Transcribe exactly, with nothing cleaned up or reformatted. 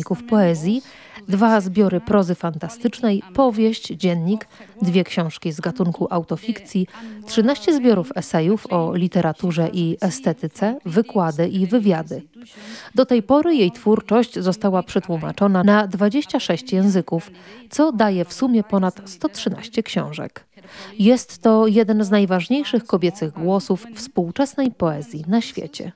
tomikaków poezji, dwa zbiory prozy fantastycznej, powieść, dziennik, dwie książki z gatunku autofikcji, trzynaście zbiorów esejów o literaturze i estetyce, wykłady i wywiady. Do tej pory jej twórczość została przetłumaczona na dwadzieścia sześć języków, co daje w sumie ponad sto trzynaście książek. Jest to jeden z najważniejszych kobiecych głosów współczesnej poezji na świecie.